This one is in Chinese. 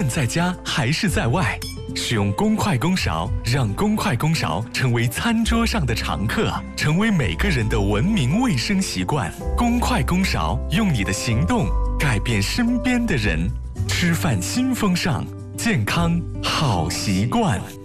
在家还是在外，使用公筷公勺，让公筷公勺成为餐桌上的常客，成为每个人的文明卫生习惯。公筷公勺，用你的行动改变身边的人。吃饭新风尚，健康好习惯。